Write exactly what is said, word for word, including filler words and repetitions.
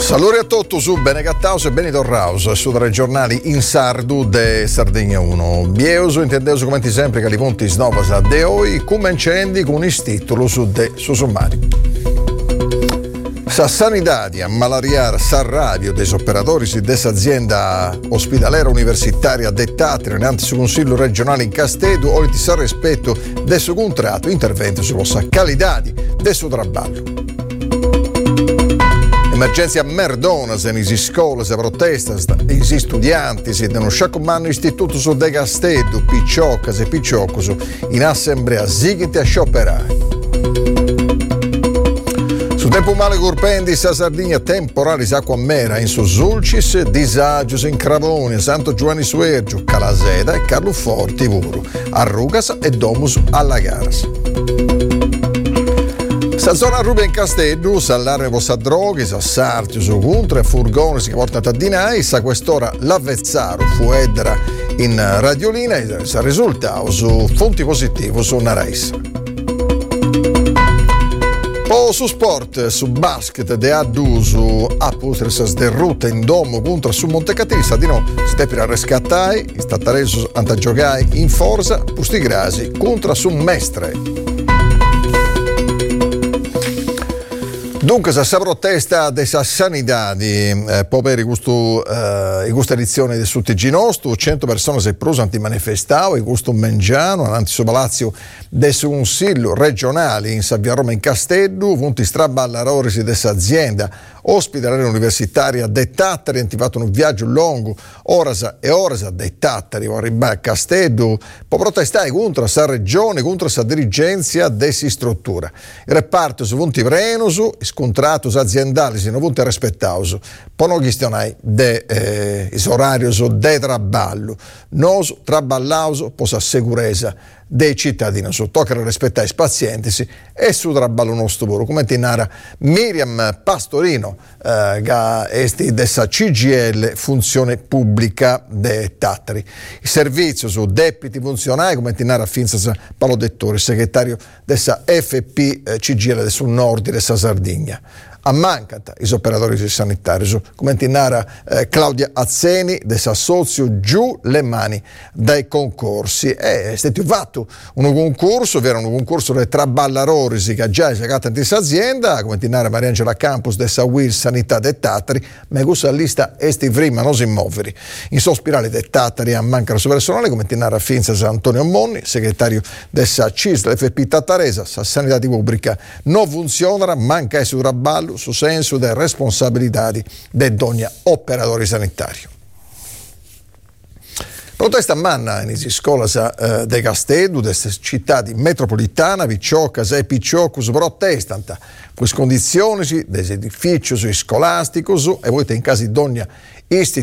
Salve a tutti su Benegattaus e Benitorraus su tre giornali in sardu de Sardegna uno. Bieuso intendeus come sempre che li punti snovas a de oi come incendi con il titolo su de su sommario. Sa sanidade a malariar sa radio des operatori di dessa azienda ospedalera universitaria dettata innanzi su consiglio regionale in Castedu o ti sa rispetto del suo contratto intervento sulla sa qualità del suo traballo. Emergenza a Merdonas, in isi scuole, se protesta, isi studenti, si danno sciacomano istituto su De Castedu, picciocas e picciocos, in assemblea zighite a scioperare. Su tempo male curpendi, sa Sardegna temporali acqua mera, in su Sulcis, disagios in Cravone, Santo Giovanni Suergio, Calaseda e Carlo Forti, Vuru, Arrugas e Domus alla Garas. Sa zona Ruben Castedu, s'allarme possa droghi, sa sarti, su contro e furgoni che portano a dinai, sa quest'ora l'avvezzaro fu edera in radiolina e sa risultato su fonti positivi su una race. Poi su sport, su basket, de A due, su Apustre, sa sderrutta in domo contro su Montecatini, sa di no, stepira a rescattai, stata reso a giocare in forza, pusti grasi, contro su Mestre. Dunque, se si protesta della sanità di eh, poveri gusto, eh, in questa edizione del T G nostro, cento persone si proso antimanifestavo, in questo Mengiano, avanti su palazzo del Consiglio regionale in Savia Roma in Castedu, punti straballarori di questa azienda ospedaliera universitaria de Tattari, attivato un viaggio lungo, oras e oras de Tattari, arrivare a Castedu, per protestare contro la regione, contro la dirigenza dessa struttura. Il reparto su punti prenosu, scontratos aziendali, si non punti rispettaus, poi non questionai de eh, is orarios de traballo, nos traballaus posa sicurezza dei cittadini, su tocca rispettare i pazienti e su traballo nostro lavoro, come tinara Miriam Pastorino, eh, che è dessa C G L Funzione Pubblica de Tattari. Il servizio su deputy funzionari, come tinara Finza Paolo Dettori, segretario dessa F P C G L sul nord dessa Sardegna. A mancata i operatori sanitari, come tinara eh, Claudia Azzeni, dessa socio giù le mani dai concorsi. È stato fatto un concorso, ovvero un concorso dei traballarori che già è giocata in questa azienda, come tinara Mariangela Campus dessa W I R Sanità de Tattari, ma questa lista esti prima non si muoveri. In sospirale de Tattari a manca il suo personale, come tinara Finza Antonio Monni, segretario dessa C I S L F P Tattaresa, sa sanità di pubblica non funziona, manca il suo traballo su senso delle responsabilità di ogni operatore sanitario. Protesta manna in scuola uh, de Castedu, delle città metropolitana, Vicciocas e Picciocus protestano queste condizioni degli edifici scolastici e voi in casi di ogni istituto